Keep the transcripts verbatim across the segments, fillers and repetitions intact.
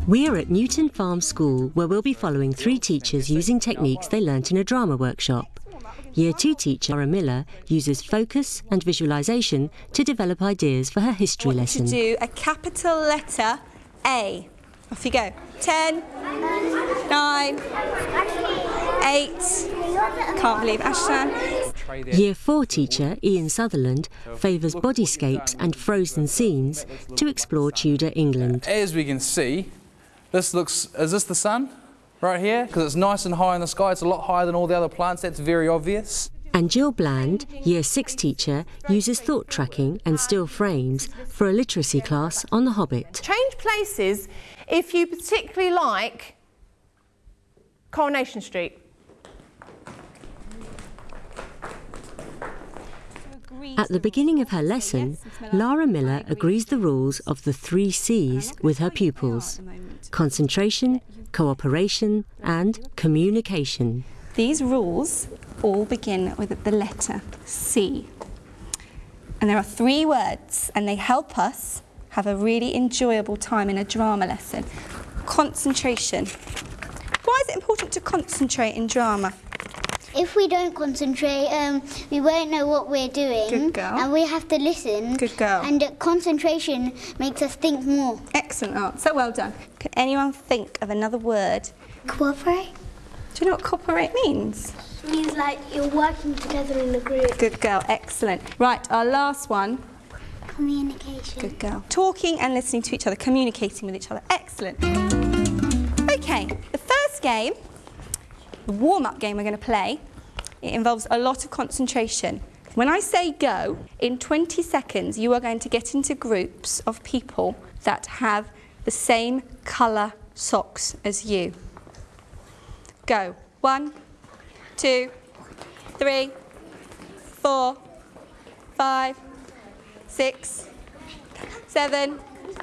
We're at Newton Farm School, where we'll be following three teachers using techniques they learnt in a drama workshop. Year two teacher Laura Miller uses focus and visualisation to develop ideas for her history I want lesson. you to do a capital letter A. Off you go. Ten, nine, eight. Can't believe Ashton. Year four teacher Ian Sutherland favours bodyscapes and frozen scenes to explore Tudor England. As we can see, this looks, is this the sun right here? Because it's nice and high in the sky, it's a lot higher than all the other plants, that's very obvious. And Jill Bland, Year six teacher, uses thought tracking and still frames for a literacy class on The Hobbit. Change places if you particularly like Coronation Street. At the beginning of her lesson, Laura Miller agrees the rules of the three C's with her pupils: concentration, cooperation and communication. These rules all begin with the letter C. And there are three words, and they help us have a really enjoyable time in a drama lesson. Concentration. Why is it important to concentrate in drama? If we don't concentrate, um, we won't know what we're doing. Good girl. And we have to listen. Good girl. And uh, concentration makes us think more. Excellent answer, well done. Can anyone think of another word? Cooperate? Do you know what cooperate means? It means like you're working together in a group. Good girl, excellent. Right, our last one. Communication. Good girl. Talking and listening to each other, communicating with each other. Excellent. Okay, the first game, the warm-up game we're going to play, it involves a lot of concentration. When I say go, in twenty seconds you are going to get into groups of people that have the same colour socks as you. Go. One, two, three, four, five, six, seven,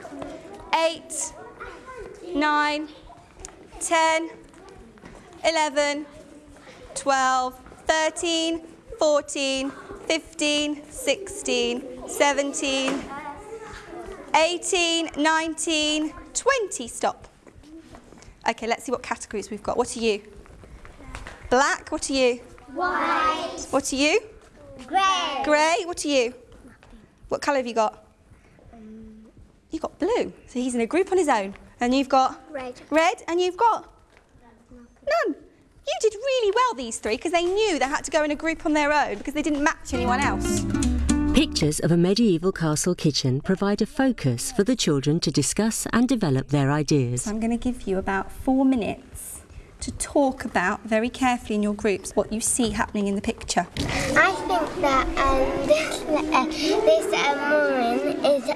eight, nine, ten, eleven, twelve, thirteen, fourteen, fifteen, sixteen, seventeen, eighteen, nineteen, twenty. Stop. Okay, let's see what categories we've got. What are you? Black. What are you? White. What are you? Grey. Grey. What are you? What colour have you got? Um, you've got blue. So he's in a group on his own. And you've got? Red. Red. And you've got? None. You did really well, these three, because they knew they had to go in a group on their own because they didn't match anyone else. Pictures of a medieval castle kitchen provide a focus for the children to discuss and develop their ideas. I'm going to give you about four minutes to talk about, very carefully in your groups, what you see happening in the picture. I think that um, this, uh, this um, woman is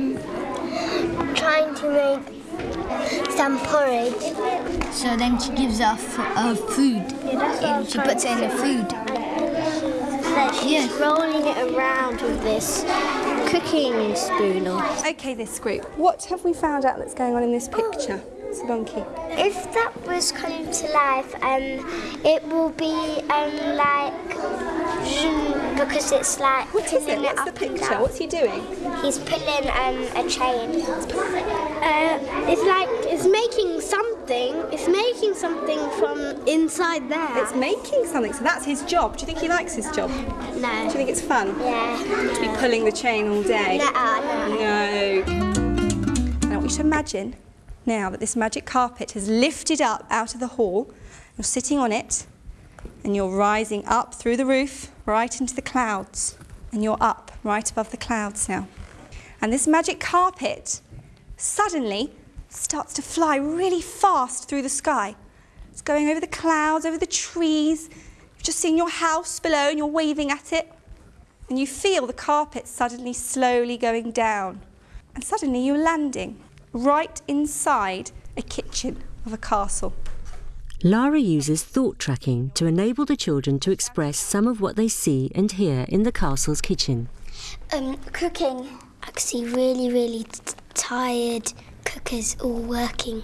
um, trying to make some porridge. So then she gives off uh, food. Yeah, she puts it in the food. Like she's Yeah. rolling it around with this cooking spoon. Or... OK, this group, what have we found out that's going on in this picture? Salonki. If that was come to life, um, it will be um, like zoom, because it's like What is it? pulling What's up the and picture? down. What's he doing? He's pulling um, a chain. Uh, it's like it's making something. It's making something from inside there. It's making something, so that's his job. Do you think he likes his job? Do no. you think it's fun? Yeah. To be pulling the chain all day? No, no. No. I want you to imagine now that this magic carpet has lifted up out of the hall. You're sitting on it and you're rising up through the roof right into the clouds, and you're up right above the clouds now. And this magic carpet suddenly starts to fly really fast through the sky. It's going over the clouds, over the trees. You've just seen your house below and you're waving at it. And you feel the carpet suddenly slowly going down. And suddenly you're landing right inside a kitchen of a castle. Lara uses thought tracking to enable the children to express some of what they see and hear in the castle's kitchen. Um, cooking. I can see really, really t tired cookers all working.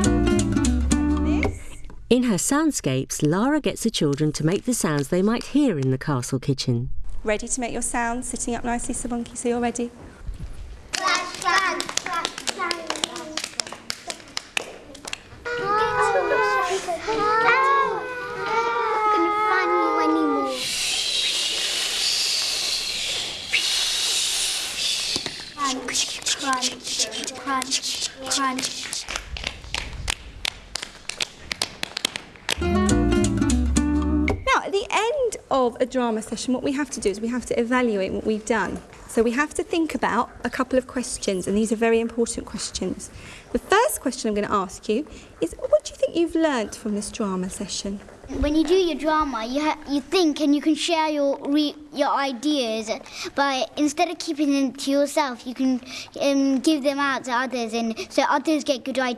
In her soundscapes, Lara gets the children to make the sounds they might hear in the castle kitchen. Ready to make your sounds, sitting up nicely, Sabunki, so you're ready? Flash, bang, flash, bang. crunch, crunch, crunch, crunch. Now, at the end of a drama session, what we have to do is we have to evaluate what we've done. So we have to think about a couple of questions, and these are very important questions. The first question I'm going to ask you is, what do you think you've learnt from this drama session? When you do your drama, you ha you think and you can share your re your ideas, but instead of keeping them to yourself, you can um, give them out to others, and so others get good ideas.